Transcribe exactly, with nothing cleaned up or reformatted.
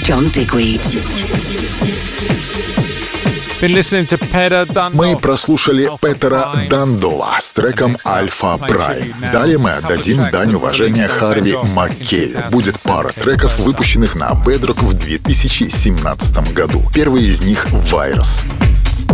John Digweed. Мы прослушали Петера Дандола с треком «Альфа Прайм». Далее мы отдадим дань уважения Харви Маккею. Будет пара треков, выпущенных на Bedrock в две тысячи семнадцатом году. Первый из них — «Virus».